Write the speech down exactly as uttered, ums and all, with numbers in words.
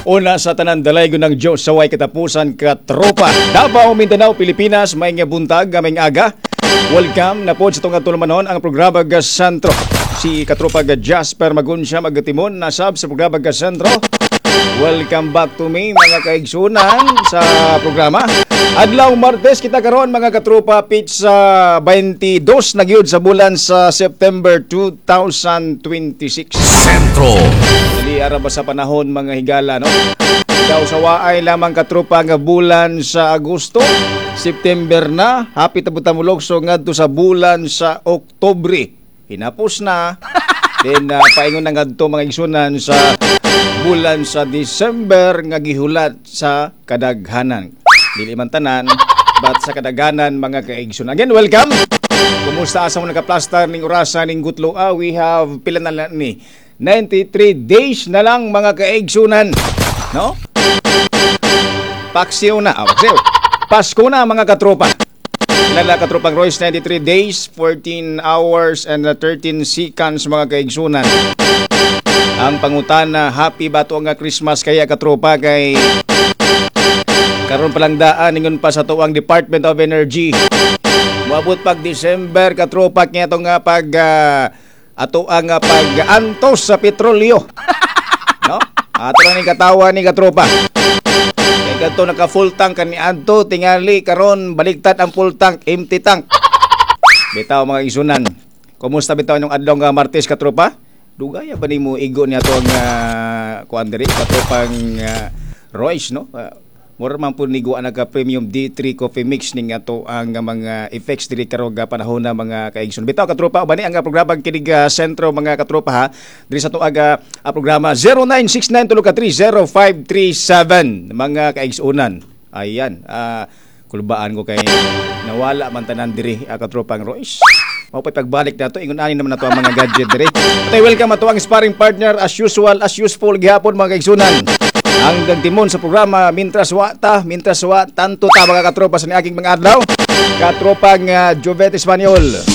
Una sa tanan dalaygo ng Diyos sa way katapusan katropa. Davao, Mindanao, Pilipinas, may nga buntag, gaming aga. Welcome na po sa itong atulmanon ang programa ga Sentro. Si katropa ga Jasper Magunsya magatimon nasab sa programa ga Sentro. Welcome back to me mga kaigsunan sa programa. Adlaw Martes kita karon mga katropa pitch sa twenty-two na gyud sa bulan sa September two thousand twenty-six. Sentro. Dili ara ba sa panahon mga higala no? Daw sa waay lamang katropa nga bulan sa Agosto, September na, hapit na butamulog so ngadto sa bulan sa Oktubre. Hinapos na. Then uh, paingon na ngadto mga igsunan sa bulan sa December nga gihulat sa kadaghanan. Dili man tanan, but sa kadaghanan mga kaigsunan. Again, welcome. Kumusta asa mo nakaplastar ning orasan ning gutlo? Ah, we have pila na lang ni ninety-three days na lang mga kaigsunan. No? Paksiw na. Oh, paksiw. Pasko na mga katropa. Lala katropang Royce, ninety-three days, fourteen hours and thirteen seconds mga kaigsunan. Ang pangutana, happy ba to nga Christmas kaya katropa kay karon pa lang daan ningon pa sa tuwang Department of Energy. Moabot pag December katropa kaya to nga pag uh, ato ang uh, pag-antos sa petrolyo. No? Ato lang ni katawa ni katropa. Kaya ganito naka full tank kani adto tingali karon baligtad ang full tank, empty tank. Bitaw mga isunan. Kumusta bitaw yung adlaw nga Martes katropa? Dugaya ba nimo igo niya to ang uh, kuan diri katropang uh, Royce no? Uh, Mura man po nigo ang nagka-premium D three coffee mix ning ato ang mga effects diri karong panahon na mga kaigsoon. Bitaw katropa bani ang programang kinig uh, sentro mga katropa ha. Diri sa to aga uh, programa zero nine six nine two three zero five three seven mga kaigsuonan. Ayan, uh, kulbaan ko kay nawala man tanan diri uh, katropang Royce. Mao pay pagbalik nato ingon ani naman nato ang mga gadget diri. Tay welcome ato ang sparring partner as usual as useful gihapon mga kaigsuonan. Ang gagtimon sa programa mintras wata, mintras wa tanto ta mga katropa sa niaging mga adlaw. Katropang uh, Jovet Espanyol.